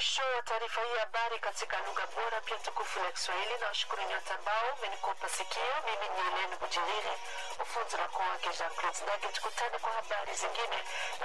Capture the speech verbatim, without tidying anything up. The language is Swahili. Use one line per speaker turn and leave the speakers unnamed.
mwisho wa taarifa hii habari katika lugha bora pia tukufu la Kiswahili. Na washukuru nyote ambao mmenikopa sikio. Mimi ni Helene Bujiriri, ufunzi wako wake Jean-Claude Ndage. Tukutane kwa habari zingine.